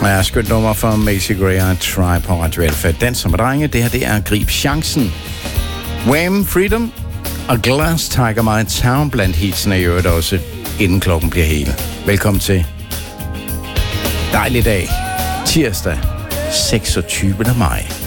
Ja, skønt nummer fra Macy Gray og Try på Radio Alfa. Danser med drenge, det her det er Grib Chancen. Wham! Freedom og Glass Tiger My Town blandt hitsene i øvrigt også, inden klokken bliver hel. Velkommen til. Dejlig dag. Tirsdag, 26. maj.